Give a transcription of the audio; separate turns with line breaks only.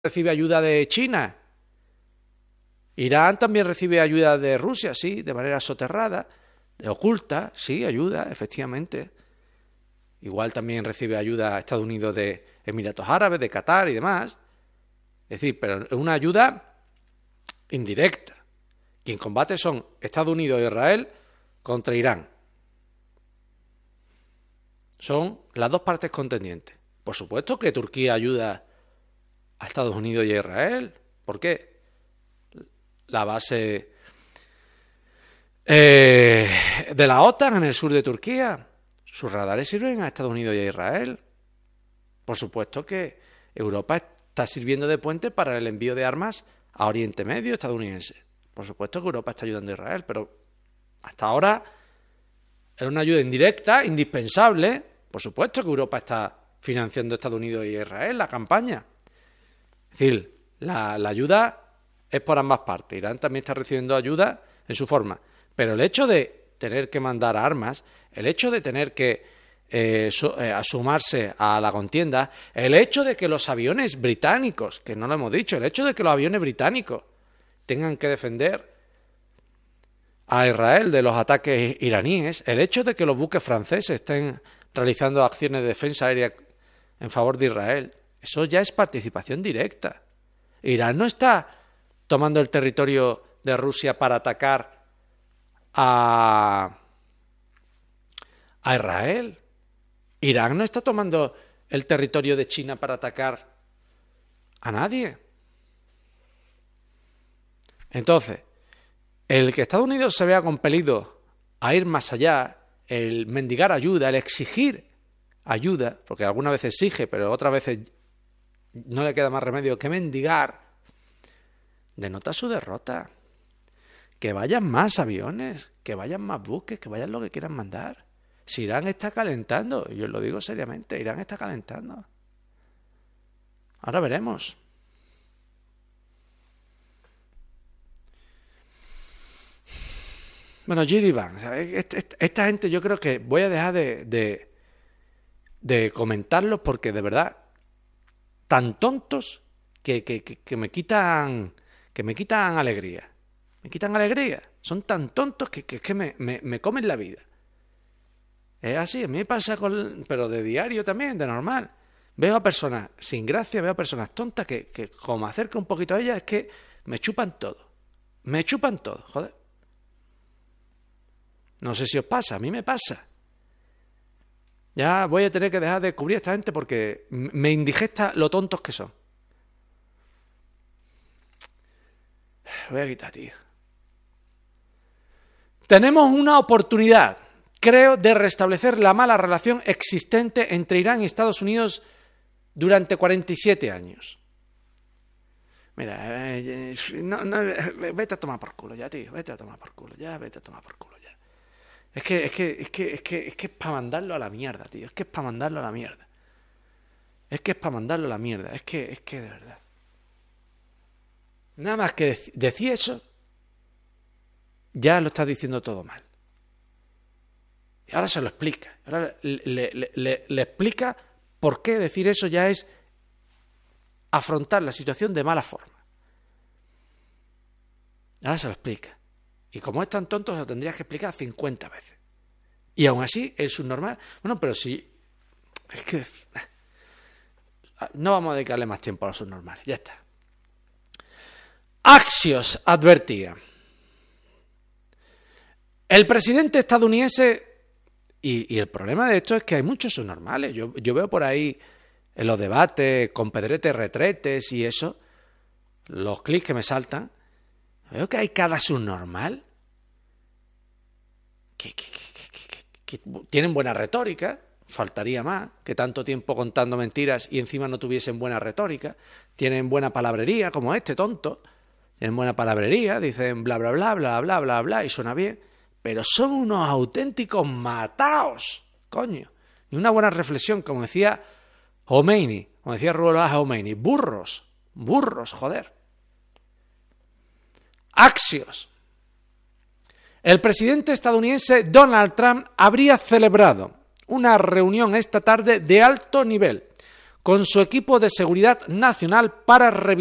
recibe ayuda de China. Irán también recibe ayuda de Rusia, sí, de manera soterrada, oculta, sí, ayuda, efectivamente. Igual también recibe ayuda a Estados Unidos de Emiratos Árabes, de Qatar y demás. Es decir, pero es una ayuda indirecta. Quien combate son Estados Unidos e Israel contra Irán. Son las dos partes contendientes. Por supuesto que Turquía ayuda a Estados Unidos y a Israel. ¿Por qué? La base de la OTAN en el sur de Turquía. Sus radares sirven a Estados Unidos y a Israel. Por supuesto que Europa está sirviendo de puente para el envío de armas a Oriente Medio estadounidense. Por supuesto que Europa está ayudando a Israel, pero hasta ahora era una ayuda indirecta, indispensable. Por supuesto que Europa está financiando a Estados Unidos y a Israel la campaña. Es decir, la ayuda es por ambas partes. Irán también está recibiendo ayuda en su forma. Pero el hecho de tener que mandar armas, el hecho de tener que sumarse a la contienda, el hecho de que los aviones británicos, que no lo hemos dicho, el hecho de que los aviones británicos tengan que defender a Israel de los ataques iraníes, el hecho de que los buques franceses estén realizando acciones de defensa aérea en favor de Israel, eso ya es participación directa. Irán no está tomando el territorio de Rusia para atacar a Israel. Irán no está tomando el territorio de China para atacar a nadie. Entonces, el que Estados Unidos se vea compelido a ir más allá, el mendigar ayuda, el exigir ayuda, porque algunas veces exige, pero otras veces no le queda más remedio que mendigar, denota su derrota. Que vayan más aviones, que vayan más buques, que vayan lo que quieran mandar. Si Irán está calentando, y yo lo digo seriamente, Irán está calentando. Ahora veremos. Bueno, GD Bank, esta gente yo creo que voy a dejar de comentarlos porque de verdad tan tontos que me quitan alegría. Me quitan alegría. Son tan tontos que me comen la vida. Es así, a mí me pasa pero de diario también, de normal. Veo a personas sin gracia, veo a personas tontas que como me acerco un poquito a ellas es que me chupan todo. Me chupan todo, joder. No sé si os pasa, a mí me pasa. Ya voy a tener que dejar de cubrir a esta gente porque me indigesta lo tontos que son. Lo voy a quitar, tío. Tenemos una oportunidad, creo, de restablecer la mala relación existente entre Irán y Estados Unidos durante 47 años. Mira, vete a tomar por culo ya, tío. Vete a tomar por culo ya. Es que es para mandarlo a la mierda, tío. Es que es para mandarlo a la mierda. Es que de verdad. Nada más que decir eso, ya lo estás diciendo todo mal. Y ahora se lo explica. Ahora le explica por qué decir eso ya es afrontar la situación de mala forma. Ahora se lo explica. Y como es tan tonto, se lo tendrías que explicar 50 veces. Y aún así, el subnormal... Bueno, pero si... Es que... No vamos a dedicarle más tiempo a los subnormales. Ya está. Axios advertía. El presidente estadounidense... Y el problema de esto es que hay muchos subnormales. Yo veo por ahí en los debates con pedretes, retretes y eso, los clics que me saltan, veo que hay cada subnormal que tienen buena retórica, faltaría más, que tanto tiempo contando mentiras y encima no tuviesen buena retórica, tienen buena palabrería, como este tonto, tienen buena palabrería, dicen bla bla bla bla bla bla bla y suena bien, pero son unos auténticos mataos, coño. Ni una buena reflexión, como decía Khomeini, como decía Ruhollah Khomeini, burros, joder. Axios. El presidente estadounidense Donald Trump habría celebrado una reunión esta tarde de alto nivel con su equipo de seguridad nacional para revisar